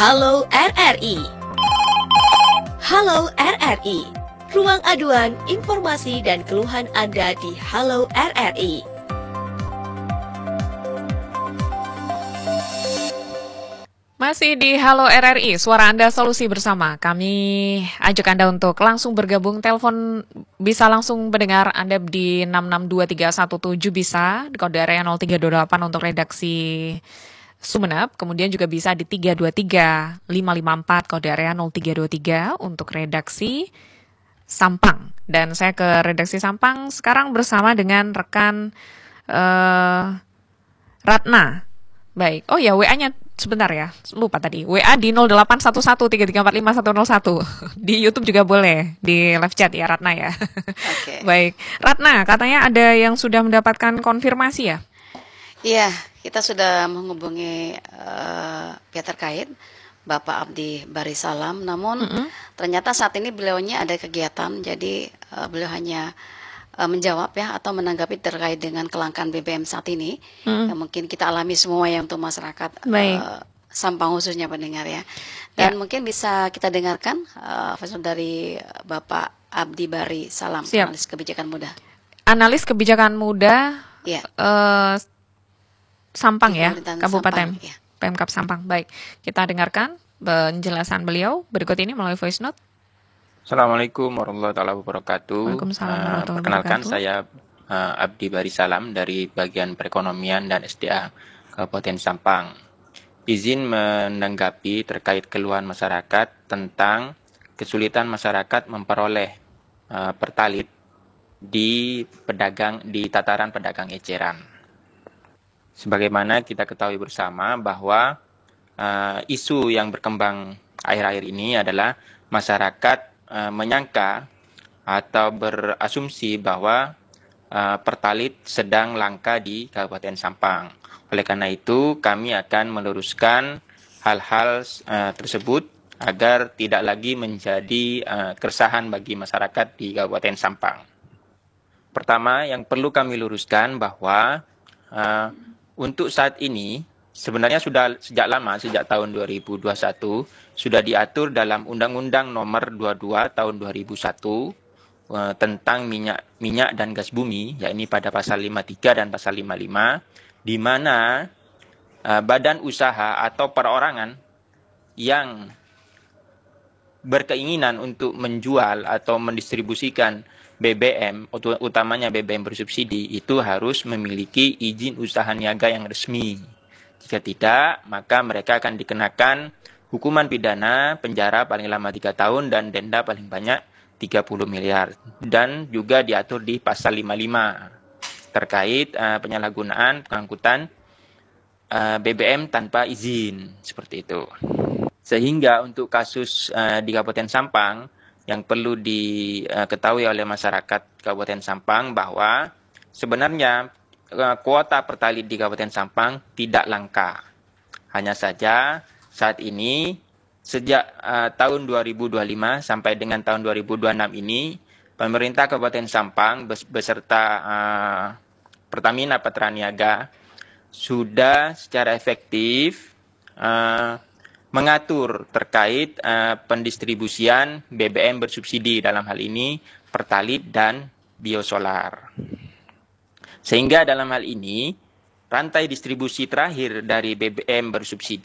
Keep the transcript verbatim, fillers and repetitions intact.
Halo R R I. Halo R R I. Ruang aduan, informasi dan keluhan Anda di Halo R R I. Masih di Halo R R I, suara Anda solusi bersama. Kami ajak Anda untuk langsung bergabung. Telepon bisa langsung mendengar Anda di enam enam dua tiga satu tujuh bisa, di kode area nol tiga dua delapan untuk redaksi Sumeneb. Kemudian juga bisa di tiga dua tiga lima lima empat kode area nol tiga dua tiga untuk redaksi Sampang. Dan saya ke redaksi Sampang sekarang bersama dengan rekan uh, Ratna. Baik, oh ya W A-nya sebentar ya, lupa tadi. W A di nol delapan satu satu tiga tiga empat lima satu nol satu. Di YouTube juga boleh, di live chat ya Ratna ya. Oke. Baik, Ratna katanya ada yang sudah mendapatkan konfirmasi ya? Iya, kita sudah menghubungi uh, pihak terkait, Bapak Abdi Bari Salam. Namun Mm-mm. ternyata saat ini beliaunya ada kegiatan, jadi uh, beliau hanya uh, menjawab ya atau menanggapi terkait dengan kelangkaan B B M saat ini. Mm-mm. Yang mungkin kita alami semua ya untuk masyarakat Baik. uh, Sampang khususnya pendengar ya. Dan Ya. mungkin bisa kita dengarkan uh, dari Bapak Abdi Bari Salam, Siap. analis kebijakan muda. Analis kebijakan muda Iya. eh, Sampang Di ya, Pemerintahan Kabupaten Sampang, ya. Pemkab Sampang. Baik, kita dengarkan penjelasan beliau berikut ini melalui voice note. Assalamualaikum warahmatullahi wabarakatuh. Waalaikumsalam Uh, warahmatullahi perkenalkan wabarakatuh. saya uh, Abdi Bari Salam dari bagian perekonomian dan S D A Kabupaten Sampang. Izin menanggapi terkait keluhan masyarakat tentang kesulitan masyarakat memperoleh uh, pertalit di pedagang di tataran pedagang eceran. Sebagaimana kita ketahui bersama bahwa uh, isu yang berkembang akhir-akhir ini adalah masyarakat uh, menyangka atau berasumsi bahwa uh, pertalit sedang langka di Kabupaten Sampang. Oleh karena itu, kami akan meluruskan hal-hal uh, tersebut agar tidak lagi menjadi uh, keresahan bagi masyarakat di Kabupaten Sampang. Pertama, yang perlu kami luruskan bahwa uh, untuk saat ini sebenarnya sudah sejak lama, sejak tahun dua ribu dua puluh satu, sudah diatur dalam Undang-Undang Nomor dua puluh dua Tahun dua ribu satu uh, tentang minyak minyak dan gas bumi, yakni pada pasal lima puluh tiga dan pasal lima puluh lima, di mana uh, badan usaha atau perorangan yang berkeinginan untuk menjual atau mendistribusikan B B M, utamanya B B M bersubsidi, itu harus memiliki izin usaha niaga yang resmi. Jika tidak, maka mereka akan dikenakan hukuman pidana, penjara paling lama tiga tahun, dan denda paling banyak tiga puluh miliar. Dan juga diatur di pasal lima puluh lima terkait uh, penyalahgunaan pengangkutan uh, B B M tanpa izin, seperti itu. Sehingga untuk kasus uh, di Kabupaten Sampang, yang perlu diketahui oleh masyarakat Kabupaten Sampang bahwa sebenarnya kuota pertalit di Kabupaten Sampang tidak langka. Hanya saja saat ini sejak uh, tahun dua ribu dua puluh lima sampai dengan tahun dua ribu dua puluh enam ini, pemerintah Kabupaten Sampang beserta uh, Pertamina Patraniaga sudah secara efektif uh, mengatur terkait uh, pendistribusian B B M bersubsidi, dalam hal ini pertalit dan biosolar. Sehingga dalam hal ini rantai distribusi terakhir dari B B M bersubsidi